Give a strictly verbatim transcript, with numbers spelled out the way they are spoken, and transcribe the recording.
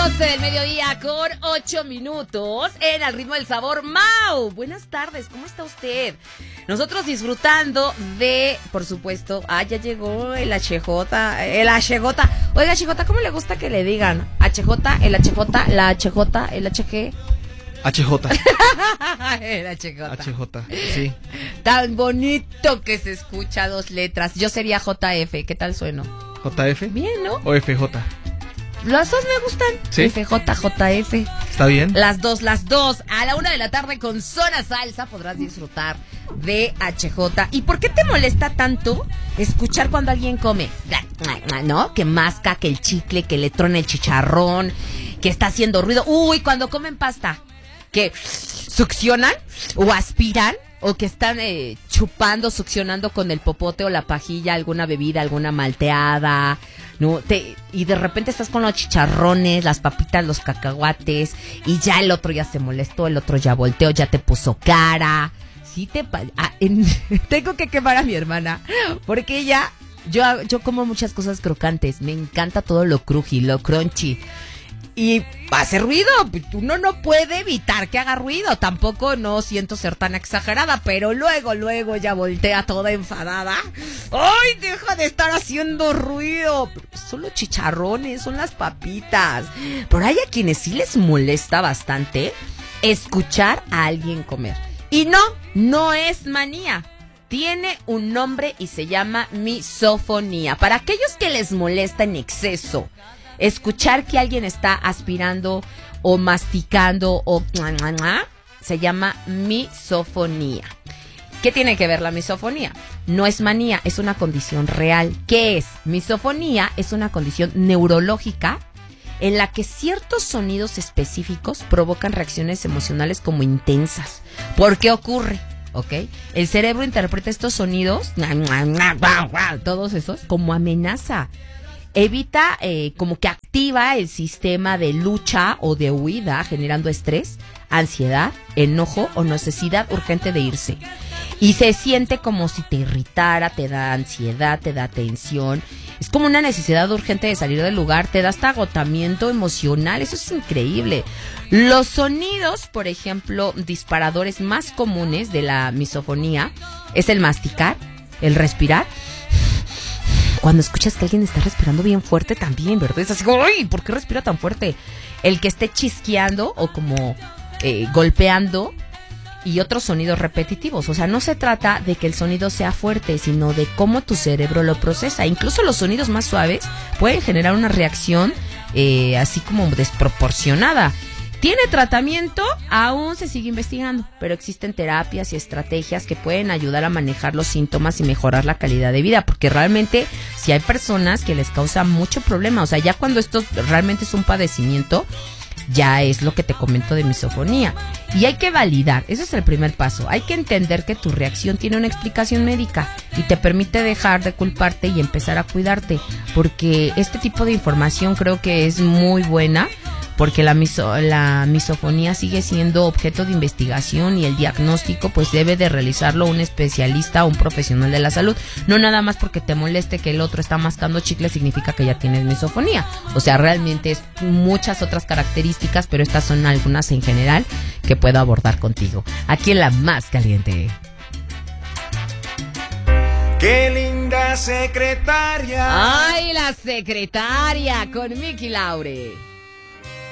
doce del mediodía con ocho minutos en Al Ritmo del Sabor. Mau, buenas tardes, ¿cómo está usted? Nosotros disfrutando de, por supuesto, ah, ya llegó el H J, el H J. Oiga, H J, ¿cómo le gusta que le digan? H J, el H J, la H J, el H G. H J. El H J. H J, sí. Tan bonito que se escucha dos letras. Yo sería J F, ¿qué tal sueno? ¿J F? Bien, ¿no? ¿O F J? Las dos me gustan. ¿Sí? F J, J F. ¿Está bien? Las dos, las dos. A la una de la tarde con Zona Salsa podrás disfrutar de H J. ¿Y por qué te molesta tanto escuchar cuando alguien come? ¿No? Que masca, que el chicle, que le trona el chicharrón, que está haciendo ruido. Uy, cuando comen pasta, que succionan o aspiran, o que están eh, chupando, succionando con el popote o la pajilla alguna bebida, alguna malteada, ¿no? Te, y de repente estás con los chicharrones, las papitas, los cacahuates, y ya el otro ya se molestó, el otro ya volteó, ya te puso cara. Sí te pa- ah, en, tengo que quemar a mi hermana, porque ella, yo, yo como muchas cosas crocantes, me encanta todo lo cruji, lo crunchy. Y hace ruido, uno no puede evitar que haga ruido, tampoco no siento ser tan exagerada, pero luego, luego ya voltea toda enfadada. ¡Ay, deja de estar haciendo ruido! Son los chicharrones, son las papitas. Pero hay a quienes sí les molesta bastante escuchar a alguien comer. Y no, no es manía. Tiene un nombre y se llama misofonía. Para aquellos que les molesta en exceso escuchar que alguien está aspirando o masticando o se llama misofonía. ¿Qué tiene que ver la misofonía? No es manía, es una condición real. ¿Qué es? Misofonía es una condición neurológica en la que ciertos sonidos específicos provocan reacciones emocionales como intensas. ¿Por qué ocurre? ¿Ok? El cerebro interpreta estos sonidos, todos esos, como amenaza. Evita, eh, como que activa el sistema de lucha o de huida, generando estrés, ansiedad, enojo o necesidad urgente de irse. Y se siente como si te irritara, te da ansiedad, te da tensión. Es como una necesidad urgente de salir del lugar, te da hasta agotamiento emocional, eso es increíble. Los sonidos, por ejemplo, disparadores más comunes de la misofonía es el masticar, el respirar. Cuando escuchas que alguien está respirando bien fuerte también, ¿verdad? Es así como, ¡ay! ¿Por qué respira tan fuerte? El que esté chisqueando o como eh, golpeando y otros sonidos repetitivos. O sea, no se trata de que el sonido sea fuerte, sino de cómo tu cerebro lo procesa. Incluso los sonidos más suaves pueden generar una reacción eh, así como desproporcionada. ¿Tiene tratamiento? Aún se sigue investigando, pero existen terapias y estrategias que pueden ayudar a manejar los síntomas y mejorar la calidad de vida, porque realmente si hay personas que les causa mucho problema, o sea, ya cuando esto realmente es un padecimiento, ya es lo que te comento de misofonía. Y hay que validar, ese es el primer paso. Hay que entender que tu reacción tiene una explicación médica y te permite dejar de culparte y empezar a cuidarte, porque este tipo de información creo que es muy buena, porque la, miso, la misofonía sigue siendo objeto de investigación y el diagnóstico pues debe de realizarlo un especialista o un profesional de la salud. No nada más porque te moleste que el otro está mascando chicle significa que ya tienes misofonía. O sea, realmente es muchas otras características, pero estas son algunas en general que puedo abordar contigo. Aquí en La Más Caliente. ¡Qué linda secretaria! ¡Ay, la secretaria! Con Miki Laure.